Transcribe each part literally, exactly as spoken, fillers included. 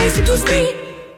двайсет плюс три.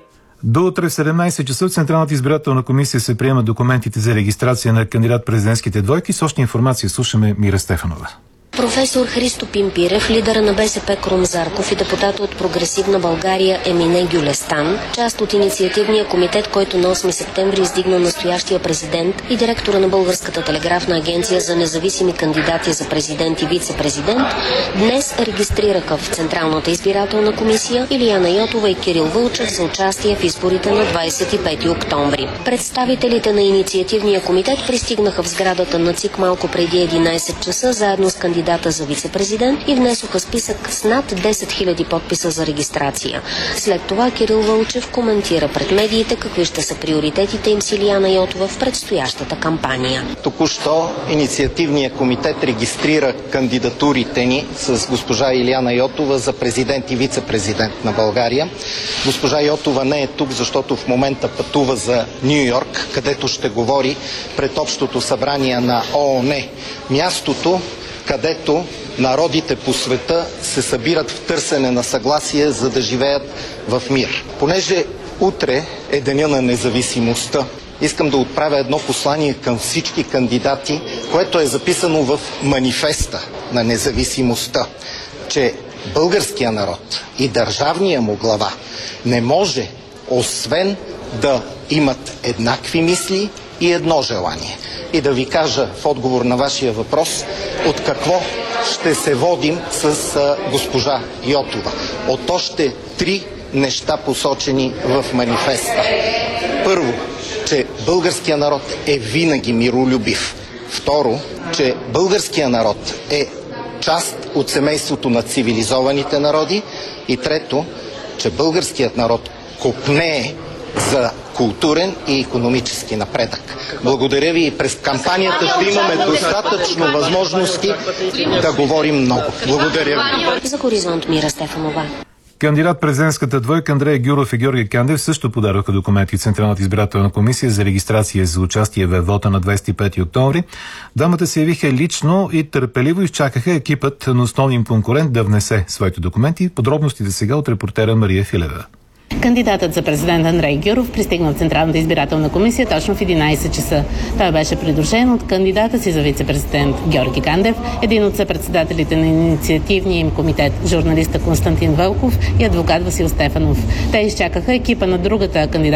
До утре в седемнайсет часа в Централната избирателна комисия се приемат документите за регистрация на кандидат-президентските двойки. С още информация слушаме Мира Стефанова. Професор Христо Пимпирев, лидера на БСП Крум Зарков и депутат от Прогресивна България Емине Гюлестан, част от инициативния комитет, който на осми септември издигна настоящия президент, и директора на Българската телеграфна агенция за независими кандидати за президент и вице-президент, днес регистрираха в Централната избирателна комисия Илияна Йотова и Кирил Вълчев за участие в изборите на двайсет и пети октомври. Представителите на инициативния комитет пристигнаха в сградата на ЦИК малко преди единайсет часа заедно с кандидата за вице-президент и внесоха списък с над десет хиляди подписа за регистрация. След това Кирил Вълчев коментира пред медиите какви ще са приоритетите им с Илияна Йотова в предстоящата кампания. Току-що инициативният комитет регистрира кандидатурите ни с госпожа Илияна Йотова за президент и вице-президент на България. Госпожа Йотова не е тук, защото в момента пътува за Ню Йорк, където ще говори пред Общото събрание на ООН. Мястото, където народите по света се събират в търсене на съгласие, за да живеят в мир. Понеже утре е деня на независимостта, искам да отправя едно послание към всички кандидати, което е записано в манифеста на независимостта, че българския народ и държавния му глава не може, освен да имат еднакви мисли и едно желание. И да ви кажа в отговор на вашия въпрос от какво ще се водим с а, госпожа Йотова. От още три неща, посочени в манифеста. Първо, че българския народ е винаги миролюбив. Второ, че българския народ е част от семейството на цивилизованите народи. И трето, че българският народ копнее за културен и икономически напредък. Благодаря ви и през кампанията ще имаме достатъчно възможности да говорим много. Благодаря ви. За Хоризонт Мира Стефанова. Кандидат-президентската двойка Андрей Гюров и Георги Кандев също подадоха документи в Централната избирателна комисия за регистрация за участие в вота на двайсет и пети октомври. Дамата се явиха лично и търпеливо изчакаха екипът на основния им конкурент да внесе своите документи. Подробностите сега от репортера Мария Филева. Кандидатът за президент Андрей Гюров пристигна в Централната избирателна комисия точно в единайсет часа. Той беше придружен от кандидата си за вице-президент Георги Кандев, един от съпредседателите на инициативния им комитет, журналиста Константин Вълков и адвокат Васил Стефанов. Те изчакаха екипа на другата кандидат